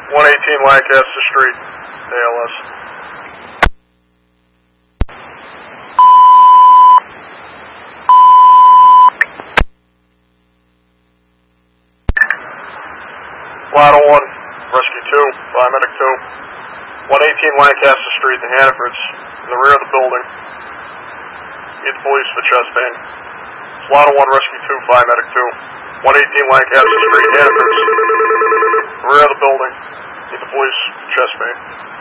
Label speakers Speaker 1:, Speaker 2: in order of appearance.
Speaker 1: 118 Lancaster Street, ALS. Ladder 1, Rescue 2, Paramedic 2. 118 Lancaster Street, the Hannafords, in the rear of the building. Need the police for chest pain. Ladder 1, Rescue 2, Paramedic 2. 118 Lancaster Street, Hannafords, rear of the building. Need the police for chest pain.